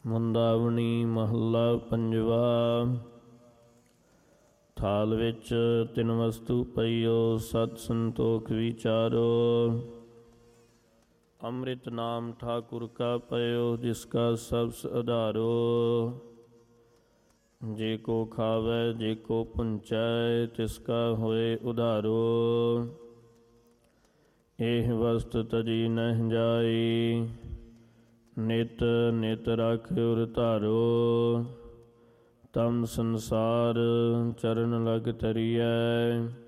ਮੁੰਦਾਵਣੀ ਮਹੱਲਾ ਪੰਜਵਾ। ਥਾਲ ਵਿੱਚ ਤਿੰਨ ਵਸਤੂ ਪਈਓ, ਸਤ ਸੰਤੋਖ ਵਿਚਾਰੋ। ਅੰਮ੍ਰਿਤ ਨਾਮ ਠਾਕੁਰ ਕਾ ਪਇਓ, ਜਿਸ ਕਾ ਸਬਸ ਆਧਾਰੋ। ਜੇ ਕੋ ਖਾਵੈ ਜੇ ਕੋ ਪੁੰਚੈ, ਤਿਸ ਕਾ ਹੋਏ ਉਧਾਰੋ। ਇਹ ਵਸਤ ਤਜੀ ਨਹਿ ਜਾਈ, ਨਿਤ ਨਿਤ ਰਖ ਉਰ ਧਾਰੋ। ਤਮ ਸੰਸਾਰ ਚਰਨ ਲਗ ਤਰੀਐ,